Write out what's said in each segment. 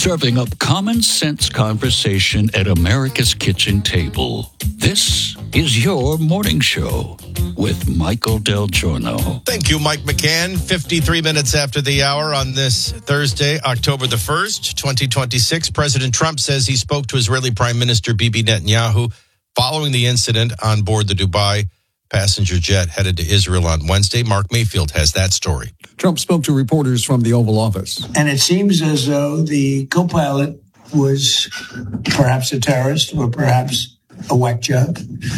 serving up common sense conversation at America's kitchen table. This is your morning show with Michael Del Giorno. Thank you, Mike McCann. 53 minutes after the hour on this Thursday, October the 1st, 2026. President Trump says he spoke to Israeli Prime Minister Bibi Netanyahu following the incident on board the Dubai passenger jet headed to Israel on Wednesday. Mark Mayfield has that story. Trump spoke to reporters from the Oval Office. And it seems as though the co-pilot was perhaps a terrorist or perhaps a whack job.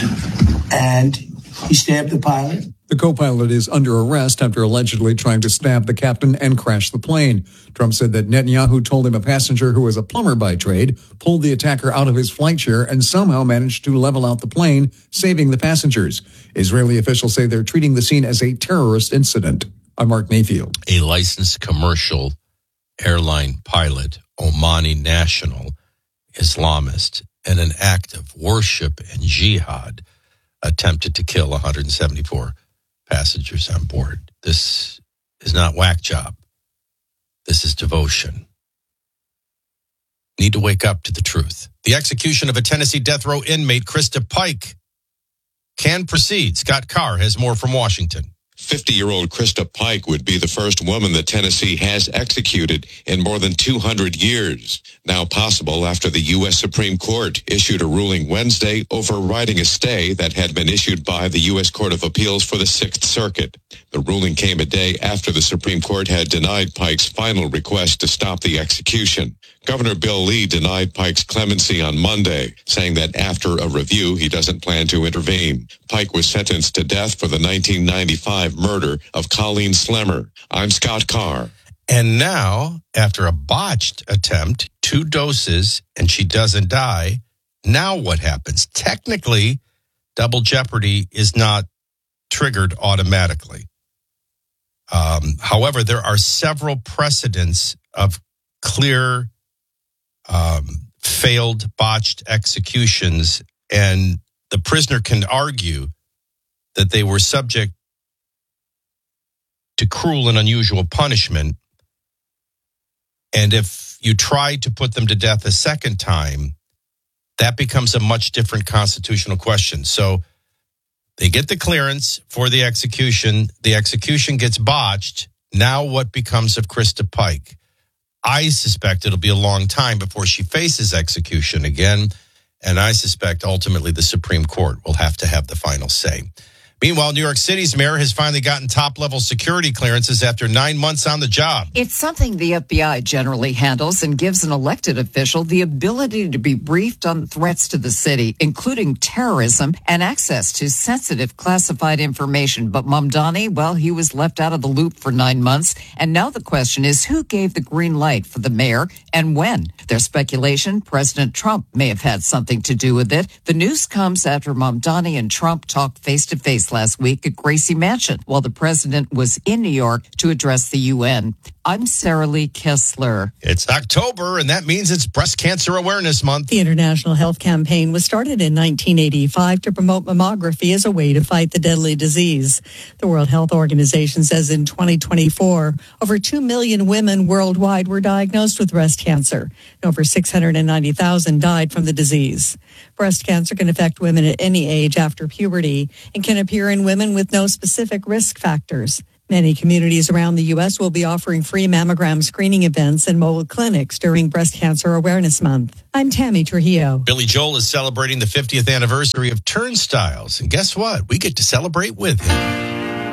And he stabbed the pilot. The co-pilot is under arrest after allegedly trying to stab the captain and crash the plane. Trump said that Netanyahu told him a passenger who was a plumber by trade pulled the attacker out of his flight chair and somehow managed to level out the plane, saving the passengers. Israeli officials say they're treating the scene as a terrorist incident. I'm Mark Mayfield. A licensed commercial airline pilot, Omani national, Islamist, in an act of worship and jihad, attempted to kill 174 passengers on board. This is not whack job. This is devotion. Need to wake up to the truth. The execution of a Tennessee death row inmate, Krista Pike, can proceed. Scott Carr has more from Washington. 50-year-old Krista Pike would be the first woman that Tennessee has executed in more than 200 years. Now possible after the U.S. Supreme Court issued a ruling Wednesday overriding a stay that had been issued by the U.S. Court of Appeals for the Sixth Circuit. The ruling came a day after the Supreme Court had denied Pike's final request to stop the execution. Governor Bill Lee denied Pike's clemency on Monday, saying that after a review, he doesn't plan to intervene. Pike was sentenced to death for the 1995 murder of Colleen Slemmer. I'm Scott Carr. And now, after a botched attempt, 2 doses, and she doesn't die, now what happens? Technically, double jeopardy is not triggered automatically. However, there are several precedents of clear failed, botched executions, and the prisoner can argue that they were subject to cruel and unusual punishment. And if you try to put them to death a second time, that becomes a much different constitutional question. So they get the clearance for the execution gets botched. Now what becomes of Krista Pike? I suspect it'll be a long time before she faces execution again, and I suspect ultimately the Supreme Court will have to have the final say. Meanwhile, New York City's mayor has finally gotten top-level security clearances after 9 months on the job. It's something the FBI generally handles and gives an elected official the ability to be briefed on threats to the city, including terrorism and access to sensitive classified information. But Mamdani, well, he was left out of the loop for 9 months. And now the question is, who gave the green light for the mayor and when? There's speculation President Trump may have had something to do with it. The news comes after Mamdani and Trump talked face-to-face last week at Gracie Mansion while the president was in New York to address the UN. I'm Sarah Lee Kessler. It's October, and that means it's Breast Cancer Awareness Month. The International Health Campaign was started in 1985 to promote mammography as a way to fight the deadly disease. The World Health Organization says in 2024, over 2 million women worldwide were diagnosed with breast cancer, and over 690,000 died from the disease. Breast cancer can affect women at any age after puberty and can appear in women with no specific risk factors. Many communities around the U.S. will be offering free mammogram screening events and mobile clinics during Breast Cancer Awareness Month. I'm Tammy Trujillo. Billy Joel is celebrating the 50th anniversary of Turnstiles. And guess what? We get to celebrate with him.